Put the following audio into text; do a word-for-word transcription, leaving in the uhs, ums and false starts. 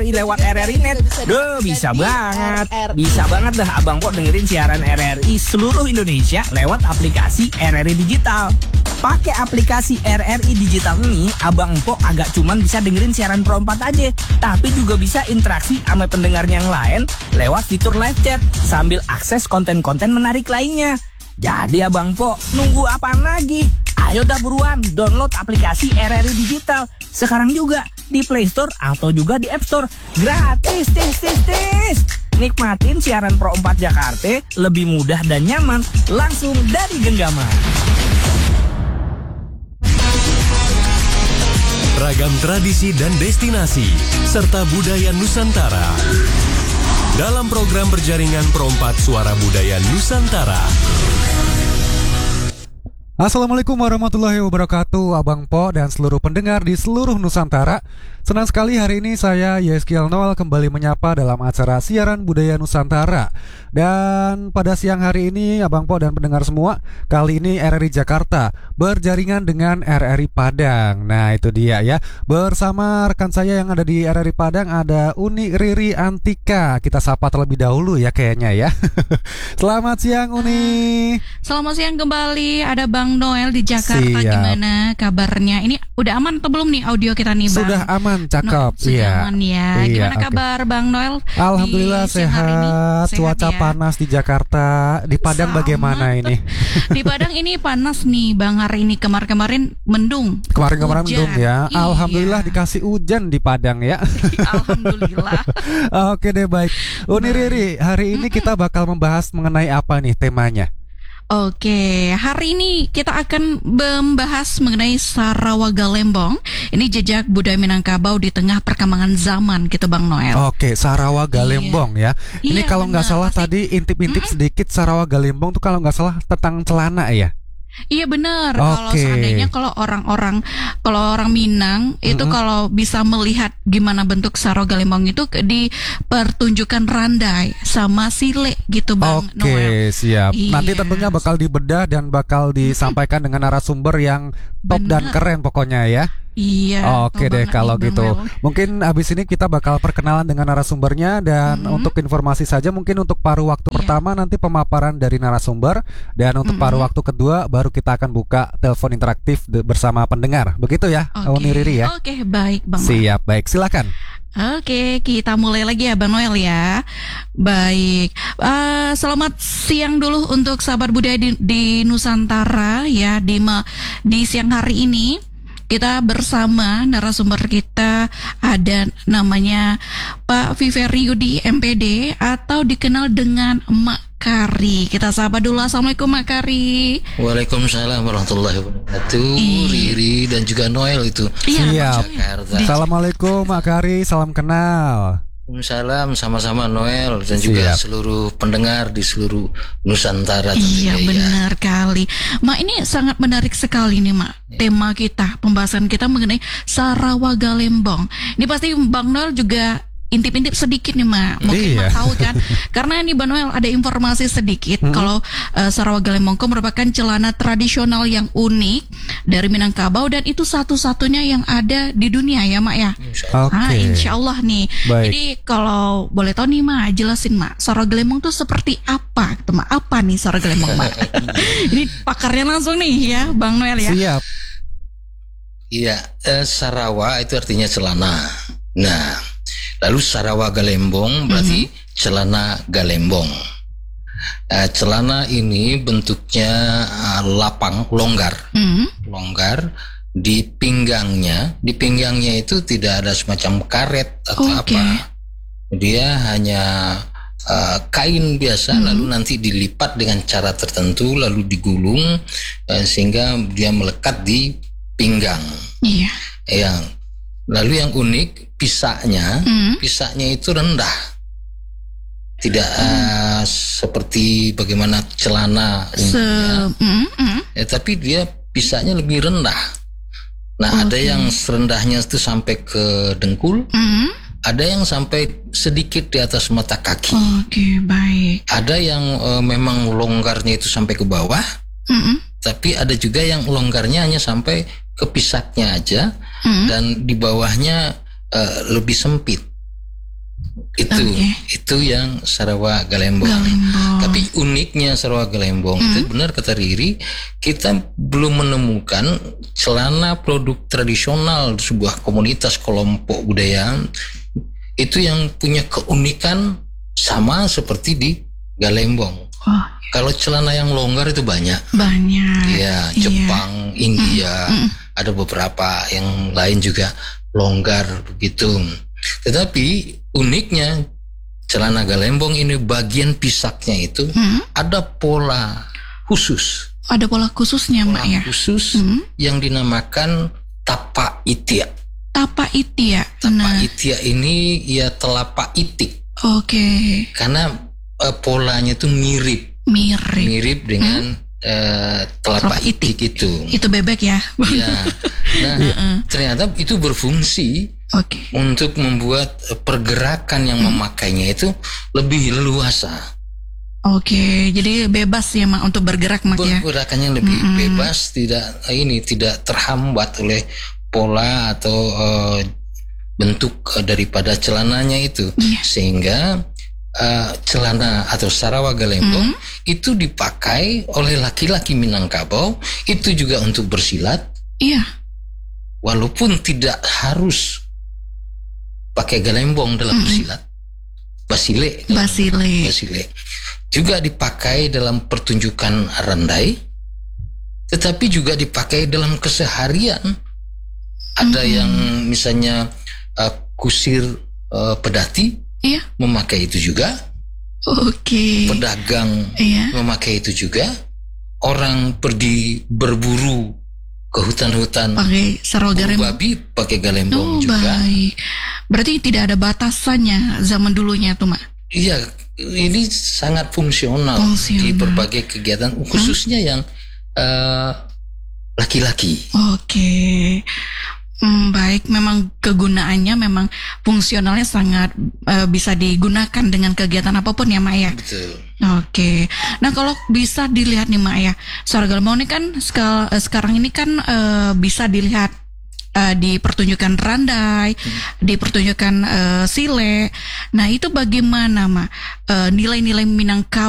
R I lewat R R I Net. Duh, bisa banget. Bisa banget dah Abang Po dengerin siaran R R I seluruh Indonesia lewat aplikasi R R I Digital. Pakai aplikasi R R I Digital ini, Abang Po agak cuman bisa dengerin siaran Pro empat aja, tapi juga bisa interaksi sama pendengar yang lain lewat fitur live chat sambil akses konten-konten menarik lainnya. Jadi Abang Po, nunggu apaan lagi? Ayo dah buruan download aplikasi R R I Digital sekarang juga di Play Store atau juga di App Store. Gratis, tis, tis, tis. Nikmatin siaran Pro empat Jakarta lebih mudah dan nyaman langsung dari genggaman. Ragam tradisi dan destinasi serta budaya Nusantara dalam program berjaringan Pro empat Suara Budaya Nusantara. Assalamualaikum warahmatullahi wabarakatuh, Abang Po dan seluruh pendengar di seluruh Nusantara. Senang sekali hari ini saya Yeskiel Noel kembali menyapa dalam acara siaran budaya Nusantara. Dan pada siang hari ini Abang Po dan pendengar semua, kali ini R R I Jakarta berjaringan dengan R R I Padang. Nah itu dia ya, bersama rekan saya yang ada di R R I Padang ada Uni Riri Antika. Kita sapa terlebih dahulu ya kayaknya ya. Selamat siang Uni. Selamat siang kembali, ada Bang Noel di Jakarta. Siap. Gimana kabarnya? Ini udah aman atau belum nih audio kita nih Bang? Sudah aman, cakep. No, sudah iya. aman ya. Iya, Gimana okay. kabar Bang Noel? Alhamdulillah sehat. sehat. Cuaca ya? panas di Jakarta. Di Padang Sama. bagaimana ini? Di Padang ini panas nih Bang, hari ini. Kemarin-kemarin mendung. Kemarin-kemarin Hujan. mendung ya. Iya. Alhamdulillah dikasih hujan di Padang ya. Alhamdulillah. Oke deh, baik. Uni Riri, hari ini kita bakal membahas mengenai apa nih temanya? Oke, hari ini kita akan membahas mengenai Sarawak Galembong. Ini jejak budaya Minangkabau di tengah perkembangan zaman gitu Bang Noel. Oke, Sarawak Galembong ya. Ini Iya, kalau nggak benar. salah Pasti- tadi intip-intip sedikit Sarawak Galembong tuh kalau nggak salah tentang celana ya. Iya benar. Kalau Oke. seandainya kalau orang-orang kalau orang Minang itu Mm-mm. kalau bisa melihat gimana bentuk Sarawak Galembong itu ke- di pertunjukan randai sama sile gitu Bang Oke, Noel. siap. Nanti Iya. tentunya bakal dibedah dan bakal disampaikan dengan narasumber yang top dan Benar. keren pokoknya ya. Iya. Oke betul deh banget kalau nih, Bang gitu. Noel. Mungkin abis ini kita bakal perkenalan dengan narasumbernya dan Mhm. untuk informasi saja mungkin untuk paruh waktu Iya. pertama nanti pemaparan dari narasumber dan untuk Mhm. paruh waktu kedua baru kita akan buka telepon interaktif de- bersama pendengar. Begitu ya, Oke. Uni Riri ya. Oke, baik Bang Noel. Siap, baik. Silakan. Oke, kita mulai lagi ya Bang Noel ya. Baik, Eh, selamat siang dulu untuk sahabat budaya di, di Nusantara ya di ma- di siang hari ini. Kita bersama narasumber kita ada namanya Pak Viveri Yudi M P D atau dikenal dengan Mak Kari. Kita sapa dulu. Assalamualaikum Mak Kari. Waalaikumsalam warahmatullahi wabarakatuh. Iya. Riri dan juga Noel itu. Iya, Siap. Jakarta. Assalamualaikum Mak Kari, salam kenal. Waalaikumsalam, sama-sama Noel dan juga Siap. seluruh pendengar di seluruh Nusantara. Iya tentunya, ya. benar kali Mak, ini sangat menarik sekali nih Mak. Tema kita, pembahasan kita mengenai Sarawak Galembong. Ini pasti Bang Noel juga intip-intip sedikit nih Mak. Mungkin Iya. Mak tahu kan. Karena ini Bang Noel ada informasi sedikit Hmm. kalau eh, Sarawak Galembong itu merupakan celana tradisional yang unik dari Minangkabau dan itu satu-satunya yang ada di dunia ya Mak ya. Oke. Ah, insya Allah nih. Baik. Jadi kalau boleh tahu nih Mak, jelasin Mak, Sarawak Galembong tuh seperti apa? Gitu, Mak. Apa nih Sarawak Galembong Mak? Ini pakarnya langsung nih ya, Bang Noel ya. Siap. Iya, eh, Sarawak itu artinya celana. Nah, lalu Sarawak Galembong berarti celana Galembong. Eh, celana ini bentuknya eh, lapang, longgar, Hmm. longgar. Di pinggangnya, di pinggangnya itu tidak ada semacam karet atau Oke. apa. Dia hanya eh, kain biasa, Hmm. lalu nanti dilipat dengan cara tertentu, lalu digulung eh, sehingga dia melekat di pinggang. Iya. Yang lalu yang unik pisaknya, Hmm. pisaknya itu rendah, tidak eh, seperti bagaimana celana Se umumnya, hmm, hmm. eh, tapi dia pisaknya lebih rendah. Nah, ada Oke. yang serendahnya itu sampai ke dengkul, Hmm. ada yang sampai sedikit di atas mata kaki. Oke, baik. Ada yang eh, memang longgarnya itu sampai ke bawah, Hmm. tapi ada juga yang longgarnya hanya sampai ke pisaknya aja Hmm. dan di bawahnya eh, lebih sempit. Itu Okay. itu yang Sarawak Galembong. Galembong. Tapi uniknya Sarawak Galembong Hmm. itu benar kata Riri, kita belum menemukan celana produk tradisional sebuah komunitas kelompok budaya itu yang punya keunikan sama seperti di Galembong. Oh, Kalau celana yang longgar itu banyak. banyak. Ya, Iya. Jepang, India, Mm-mm. ada beberapa yang lain juga longgar begitu. Tetapi uniknya celana Galembong ini bagian pisaknya itu Hmm. ada pola khusus, Ada pola khususnya, Mak pola ya. khusus Hmm. yang dinamakan tapa itia. Tapa itia. Tapa Nah, itia ini ya telapak itik oke. karena eh, polanya itu mirip, Mirip. mirip dengan eh, telapak Telapak itik. itik itu. Itu bebek ya. Ya. Nah, Heeh. ternyata itu berfungsi Oke. untuk membuat eh, pergerakan yang memakainya itu lebih leluasa. Oke, jadi bebas ya, Mak, untuk bergerak, Mak ya. Pergerakannya lebih Mm-mm. bebas, tidak ini tidak terhambat oleh pola atau eh, bentuk eh, daripada celananya itu. Iya. Sehingga eh, celana atau Sarawak Galembong itu dipakai oleh laki-laki Minangkabau itu juga untuk bersilat, Iya. walaupun tidak harus pakai galembong dalam Mm-mm. bersilat. Basile. Basile. Basile. Juga dipakai dalam pertunjukan randai, tetapi juga dipakai dalam keseharian. Ada Mm-mm. yang misalnya uh, kusir uh, pedati Iya. memakai itu juga, Oke. pedagang Iya. memakai itu juga, orang pergi berburu ke hutan-hutan Pakai Sarawak buru Galembong. babi pakai galembong Oh, juga. baik. Berarti tidak ada batasannya zaman dulunya tuh, Mak. Iya, ini sangat fungsional, Fungsional. di berbagai kegiatan, khususnya yang eh, laki-laki. Oke. Hmm, baik, memang kegunaannya memang fungsionalnya sangat eh, bisa digunakan dengan kegiatan apapun ya, Mak ya. Betul. Oke. Nah, kalau bisa dilihat nih, Mak ya. Sarawak Galembong ini kan sekal- eh, sekarang ini kan eh, bisa dilihat eh, di pertunjukan randai, di pertunjukan eh, sile. Nah, itu bagaimana, Mak? Eh, nilai-nilai Minangkabau